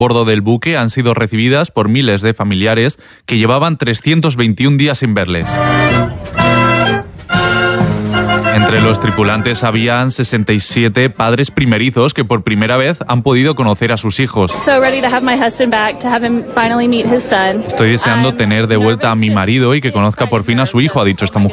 bordo del buque han sido recibidas por miles de familiares que llevaban 321 días sin verles. Entre los tripulantes habían 67 padres primerizos que por primera vez han podido conocer a sus hijos. Estoy deseando tener de vuelta a mi marido y que conozca por fin a su hijo, ha dicho esta mujer.